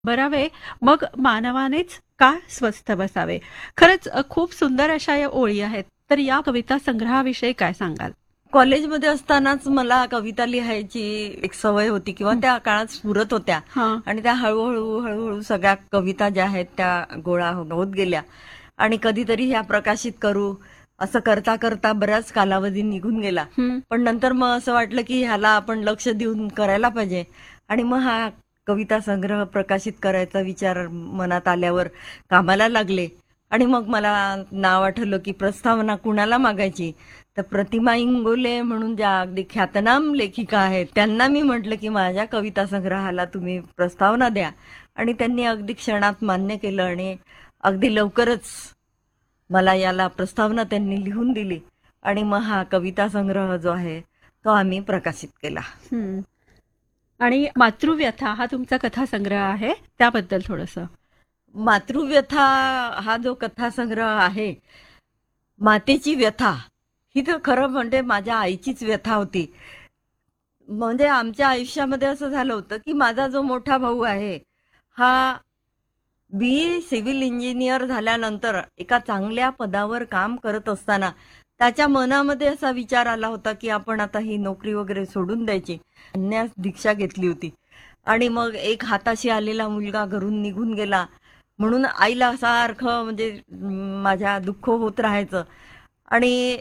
बरावे, मग मानवानेच का स्वस्थ बसावे. खरंच खूप सुंदर अशा या ओळी आहेत. तर या कविता संग्रहाविषयी काय सांगाल? कॉलेजमध्ये असतानाच मला कविता लिहायची एक सवय होती किंवा त्या काळात स्फुरत होत्या. हां. आणि त्या हळूहळू सगळ्या कविता ज्या आहेत त्या गोळा होत गेल्या. आणि कधीतरी ह्या प्रकाशित करू असं करता करता बराच कालावधी निघून गेला. हं. पण नंतर मग असं वाटलं की ह्याला आपण लक्ष देऊन करायला पाहिजे. आणि मग हा कविता संग्रह प्रकाशित करायचा विचार मनात आल्यावर कामाला लागले. आणि मग मला नाव आठवलं की प्रस्तावना कुणाला मागायची. तर प्रतिमा इंगोले म्हणून ज्या अगदी ख्यातनाम लेखिका आहेत त्यांना मी म्हटलं की माझ्या कविता संग्रहाला तुम्ही प्रस्तावना द्या. आणि त्यांनी अगदी क्षणात मान्य केलं आणि अगदी लवकरच मला याला प्रस्तावना त्यांनी लिहून दिली. आणि मग हा कविता संग्रह जो आहे तो आम्ही प्रकाशित केला. हं. आणि मातृव्यथा हा तुमचा कथासंग्रह आहे, त्याबद्दल थोडंसं. मातृव्यथा हा जो कथासंग्रह आहे, मातेची व्यथा ही तर खरं म्हणजे माझ्या आईचीच व्यथा होती. म्हणजे आमच्या आयुष्यामध्ये असं झालं होतं की माझा जो मोठा भाऊ आहे हा सिव्हिल इंजिनियर झाल्यानंतर एका चांगल्या पदावर काम करत असताना त्याच्या मनामध्ये असा विचार आला होता की आपण आता ही नोकरी वगैरे सोडून द्यायची. संन्यास दीक्षा घेतली होती. आणि मग एक हाताशी आलेला मुलगा घरून निघून गेला म्हणून आईला सारखं म्हणजे माझ्या दुःख होत राहायचं. आणि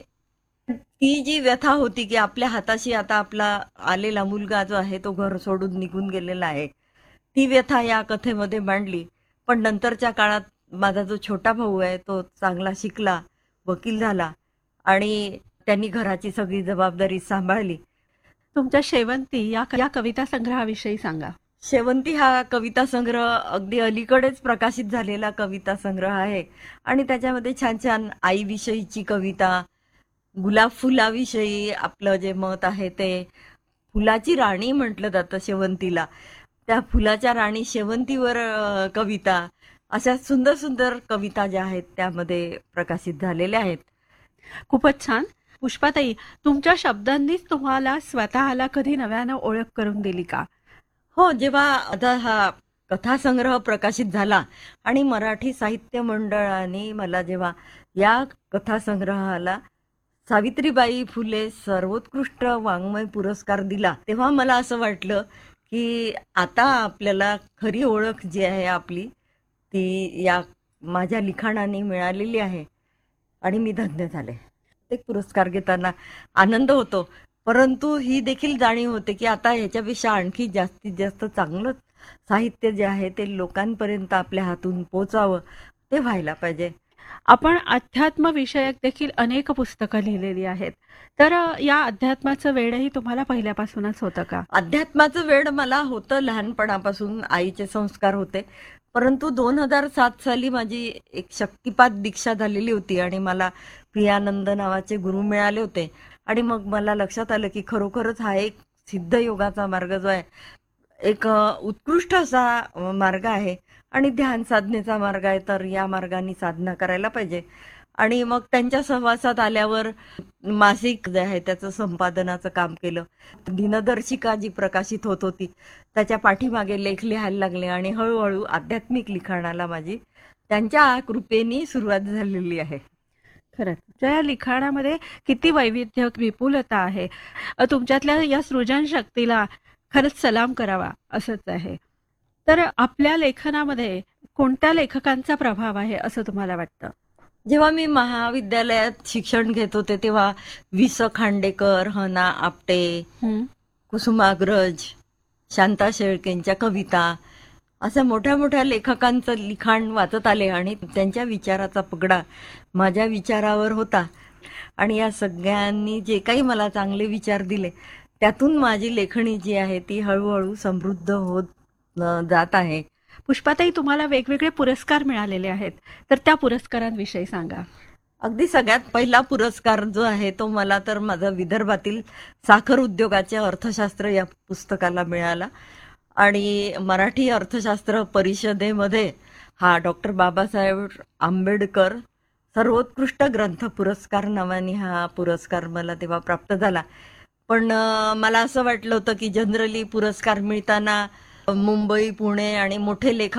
ती जी व्यथा होती की आपल्या हाताशी आता आपला आलेला मुलगा जो आहे तो घर सोडून निघून गेलेला आहे, ती व्यथा या कथेमध्ये मांडली. पण नंतरच्या काळात माझा जो छोटा भाऊ आहे तो चांगला शिकला, वकील झाला आणि त्यांनी घराची सगळी जबाबदारी सांभाळली. तुमच्या शेवंती या या कविता संग्रहाविषयी सांगा. शेवंती हा कविता संग्रह अगदी अलीकडेच प्रकाशित झालेला कविता संग्रह आहे. आणि त्याच्यामध्ये छान छान आईविषयीची कविता, गुलाब फुलाविषयी आपलं जे मत आहे ते, फुलाची राणी म्हटलं जातं शेवंतीला, त्या फुलाच्या राणी शेवंतीवर कविता, अशा सुंदर सुंदर कविता ज्या आहेत त्यामध्ये प्रकाशित झालेल्या आहेत. खूपच छान. पुष्पाताई, तुमच्या शब्दांनीच तुम्हाला स्वतःला कधी नव्यानं ओळख करून दिली का? हो, जेव्हा आता हा कथासंग्रह प्रकाशित झाला आणि मराठी साहित्य मंडळाने मला जेव्हा या कथासंग्रहाला सावित्रीबाई फुले सर्वोत्कृष्ट वाङ्मय पुरस्कार दिला, तेव्हा मला असं वाटलं की आता आपल्याला खरी ओळख जी आहे आपली ती या माझ्या लिखाणाने मिळालेली आहे. आणि मी धन्य झाले. प्रत्येक पुरस्कार घेताना आनंद होतो, परंतु ही देखील जाणीव होते की आता ह्याच्यापेक्षा आणखी जास्तीत जास्त चांगलं साहित्य जे आहे ते लोकांपर्यंत आपल्या हातून पोचावं, ते व्हायला पाहिजे. आपण अध्यात्म विषयक देखील अनेक पुस्तकं लिहिलेली आहेत. तर या अध्यात्माचं वेडही तुम्हाला पहिल्यापासूनच होतं का? अध्यात्माचं वेड मला होतं लहानपणापासून, आईचे संस्कार होते. परंतु 2007 साली माझी एक शक्तिपात दीक्षा झालेली होती आणि मला प्रियानंद नावाचे गुरु मिळाले होते. आणि मग मला लक्षात आलं की खरोखरच हा एक सिद्ध योगाचा मार्ग जो आहे एक उत्कृष्ट असा मार्ग आहे आणि ध्यान साधनेचा मार्ग आहे. तर या मार्गाने साधना करायला पाहिजे. आणि मग त्यांच्या सहवासात आल्यावर मासिक जे आहे त्याचं संपादनाचं काम केलं. दिनदर्शिका जी प्रकाशित होत होती त्याच्या पाठीमागे लेख लिहायला लागले आणि हळूहळू आध्यात्मिक लिखाणाला माझी त्यांच्या कृपेने सुरुवात झालेली आहे. खरंच. तुमच्या या लिखाणामध्ये किती वैविध्य, विपुलता आहे. तुमच्यातल्या या सृजन शक्तीला खरंच सलाम करावा असंच आहे. तर आपल्या लेखनामध्ये कोणत्या लेखकांचा प्रभाव आहे असं तुम्हाला वाटतं? जेव्हा मी महाविद्यालयात शिक्षण घेत होते तेव्हा वि.स. खांडेकर, ह.ना. आपटे, हं. कुसुमाग्रज, शांता शेळकेंच्या कविता, अशा मोठ्या मोठ्या लेखकांचं लिखाण वाचत आले आणि त्यांच्या विचाराचा पगडा माझ्या विचारावर होता. आणि या सगळ्यांनी जे काही मला चांगले विचार दिले त्यातून माझी लेखणी जी आहे ती हळूहळू समृद्ध होत जात आहे. पुष्पाताई, तुम्हाला वेगवेगळे पुरस्कार मिळालेले आहेत. तर त्या पुरस्कारांविषयी सांगा. अगदी सगळ्यात पहिला पुरस्कार जो आहे तो मला तर माझा विदर्भातील साखर उद्योगाचे अर्थशास्त्र या पुस्तकाला मिळाला. आणि मराठी अर्थशास्त्र परिषदेमध्ये हा डॉक्टर बाबासाहेब आंबेडकर सर्वोत्कृष्ट ग्रंथ पुरस्कार नावाने हा पुरस्कार मला तेव्हा प्राप्त झाला. पण मला असं वाटलं होतं की जनरली पुरस्कार मिळताना मुंबई पुणे आणि मोठे लेखक